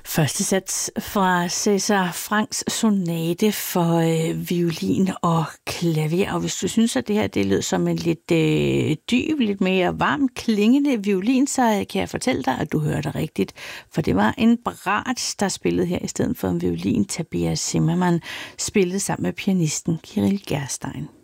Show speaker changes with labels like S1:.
S1: Første sats fra César Franks sonate for violin og klaver. Og hvis du synes, at det her det lød som en lidt dyb, lidt mere varm klingende violin, så kan jeg fortælle dig, at du hørte rigtigt. For det var en brat, der spillede her i stedet for en violin. Tabea Zimmermann spillede sammen med pianisten Kirill Gerstein.